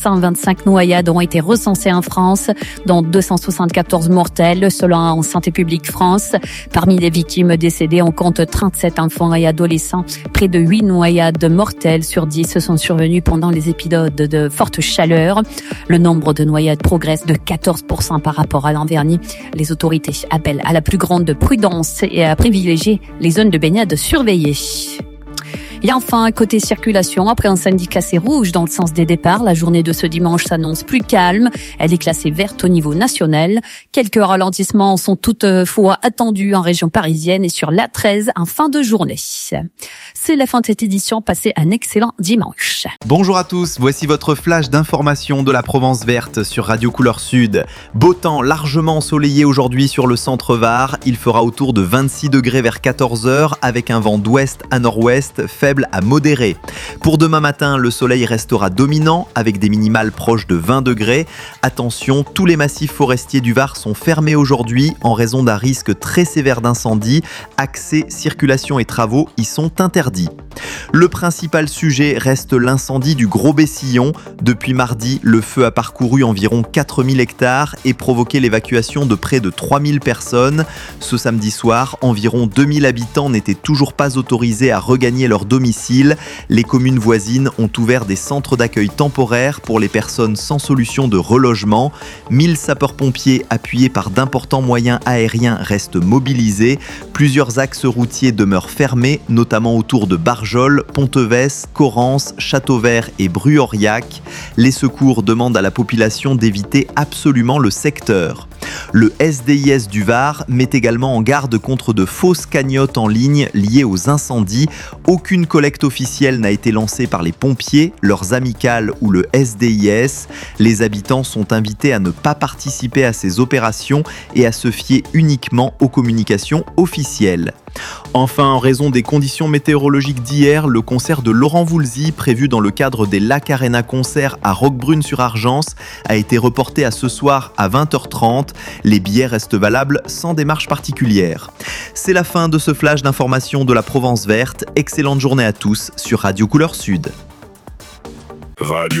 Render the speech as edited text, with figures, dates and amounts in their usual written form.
125 noyades ont été recensées en France, dont 274 mortelles selon Santé publique France. Parmi les victimes décédées, on compte 37 enfants et adolescents. Près de 8 noyades mortelles sur 10 sont survenues pendant les épisodes de forte chaleur. Le nombre de noyades progresse de 14% par rapport à l'an dernier. Les autorités appellent à la plus grande prudence et à privilégier les zones de baignade surveillées. Et enfin, côté circulation, après un samedi classé rouge dans le sens des départs, la journée de ce dimanche s'annonce plus calme. Elle est classée verte au niveau national. Quelques ralentissements sont toutefois attendus en région parisienne et sur l'A13 en fin de journée. C'est la fin de cette édition. Passez un excellent dimanche. Bonjour à tous, voici votre flash d'information de la Provence verte sur Radio Couleur Sud. Beau temps largement ensoleillé aujourd'hui sur le centre Var. Il fera autour de 26 degrés vers 14h avec un vent d'ouest à nord-ouest faible à modéré. Pour demain matin, le soleil restera dominant avec des minimales proches de 20 degrés. Attention, tous les massifs forestiers du Var sont fermés aujourd'hui en raison d'un risque très sévère d'incendie. Accès, circulation et travaux y sont interdits. Le principal sujet reste l'incendie du Gros Bessillon. Depuis mardi, le feu a parcouru environ 4000 hectares et provoqué l'évacuation de près de 3000 personnes. Ce samedi soir, environ 2000 habitants n'étaient toujours pas autorisés à regagner leur domicile. Les communes voisines ont ouvert des centres d'accueil temporaires pour les personnes sans solution de relogement. 1000 sapeurs-pompiers appuyés par d'importants moyens aériens restent mobilisés. Plusieurs axes routiers demeurent fermés, notamment autour de Barjol, Pontevès, Corrence, Châteauvert et Bru-Aurillac. Les secours demandent à la population d'éviter absolument le secteur. Le SDIS du Var met également en garde contre de fausses cagnottes en ligne liées aux incendies. Aucune collecte officielle n'a été lancée par les pompiers, leurs amicales ou le SDIS. Les habitants sont invités à ne pas participer à ces opérations et à se fier uniquement aux communications officielles. Enfin, en raison des conditions météorologiques d'hier, le concert de Laurent Voulzy, prévu dans le cadre des Lac Arena Concerts à Roquebrune-sur-Argence, a été reporté à ce soir à 20h30. Les billets restent valables sans démarche particulière. C'est la fin de ce flash d'information de la Provence verte. Excellente journée à tous sur Radio Couleur Sud.